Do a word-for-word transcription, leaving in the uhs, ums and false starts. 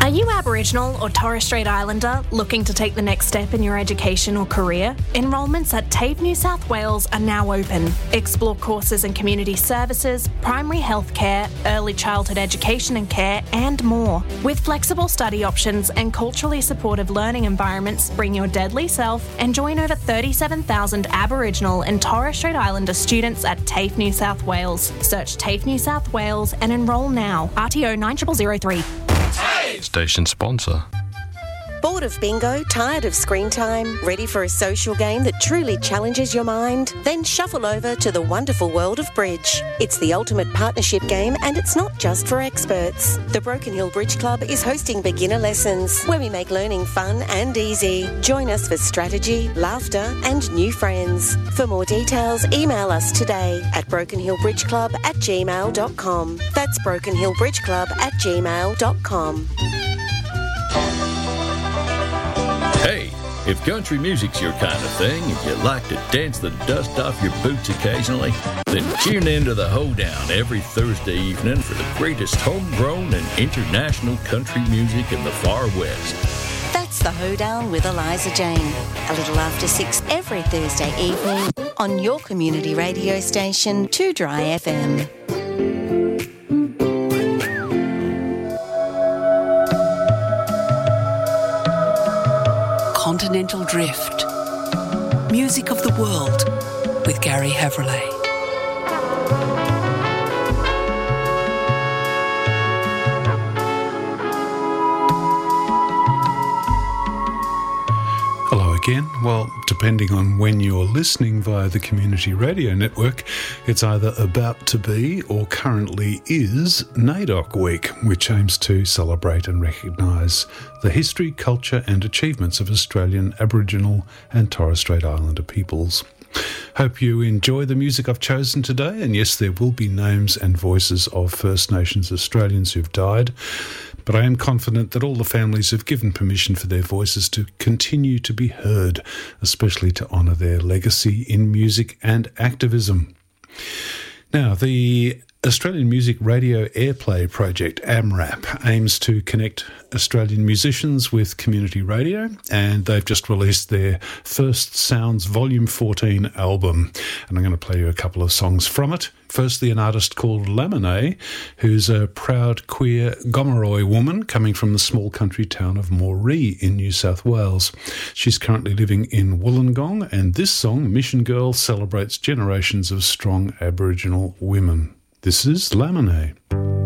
Are you Aboriginal or Torres Strait Islander looking to take the next step in your education or career? Enrolments at TAFE New South Wales are now open. Explore courses in community services, primary health care, early childhood education and care, and more. With flexible study options and culturally supportive learning environments, bring your deadly self and join over thirty-seven thousand Aboriginal and Torres Strait Islander students at TAFE New South Wales. Search TAFE New South Wales and enrol now. R T O nine zero zero zero three. Station sponsor. Bored of bingo? Tired of screen time? Ready for a social game that truly challenges your mind? Then shuffle over to the wonderful world of bridge. It's the ultimate partnership game, and it's not just for experts. The Broken Hill Bridge Club is hosting beginner lessons where we make learning fun and easy. Join us for strategy, laughter and new friends. For more details, email us today at broken hill bridge club at gmail dot com. That's broken hill bridge club at gmail dot com. Hey, if country music's your kind of thing and you like to dance the dust off your boots occasionally, then tune in to The Hoedown every Thursday evening for the greatest homegrown and international country music in the far west. That's The Hoedown with Eliza Jane, a little after six every Thursday evening on your community radio station, two Dry F M. Continental Drift. Music of the World with Gary Havrillay. Hello again. Well, depending on when you're listening via the Community Radio Network, it's either about to be or currently is NAIDOC Week, which aims to celebrate and recognise the history, culture and achievements of Australian Aboriginal and Torres Strait Islander peoples. Hope you enjoy the music I've chosen today, and yes, there will be names and voices of First Nations Australians who've died, but I am confident that all the families have given permission for their voices to continue to be heard, especially to honour their legacy in music and activism. Now, the Australian Music Radio Airplay Project, AMRAP, aims to connect Australian musicians with community radio, and they've just released their First Sounds Volume fourteen album, and I'm going to play you a couple of songs from it. Firstly, an artist called Lamine, who's a proud queer Gomeroi woman coming from the small country town of Moree in New South Wales. She's currently living in Wollongong, and this song, Mission Girl, celebrates generations of strong Aboriginal women. This is Lamine.